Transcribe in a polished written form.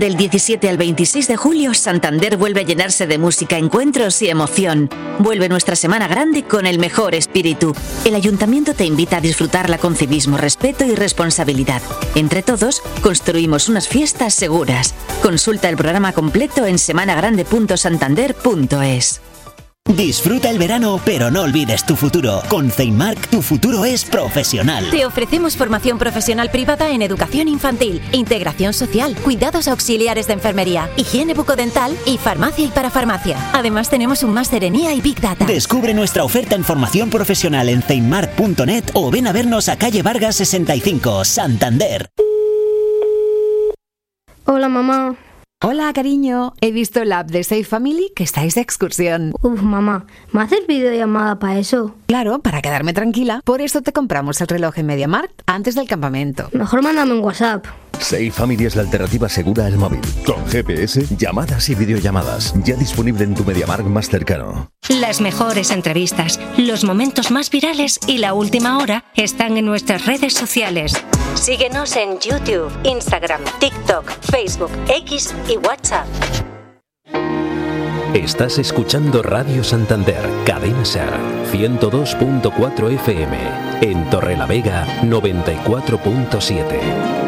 Del 17 al 26 de julio, Santander vuelve a llenarse de música, encuentros y emoción. Vuelve nuestra Semana Grande con el mejor espíritu. El Ayuntamiento te invita a disfrutarla con civismo, respeto y responsabilidad. Entre todos, construimos unas fiestas seguras. Consulta el programa completo en semanagrande.santander.es. Disfruta el verano, pero no olvides tu futuro. Con Ceinmark, tu futuro es profesional. Te ofrecemos formación profesional privada en educación infantil, integración social, cuidados auxiliares de enfermería, higiene bucodental y farmacia y parafarmacia. Además, tenemos un máster en IA y Big Data. Descubre nuestra oferta en formación profesional en ceinmark.net o ven a vernos a calle Vargas 65, Santander. Hola, mamá. Hola, cariño. He visto la app de Safe Family que estáis de excursión. Mamá, ¿me haces videollamada para eso? Claro, para quedarme tranquila. Por eso te compramos el reloj en MediaMarkt antes del campamento. Mejor mándame un WhatsApp. Safe Family es la alternativa segura al móvil. Con GPS, llamadas y videollamadas. Ya disponible en tu MediaMarkt más cercano. Las mejores entrevistas, los momentos más virales y la última hora están en nuestras redes sociales. Síguenos en YouTube, Instagram, TikTok, Facebook, X y WhatsApp. Estás escuchando Radio Santander, Cadena Ser, 102.4 FM. En Torrelavega, 94.7.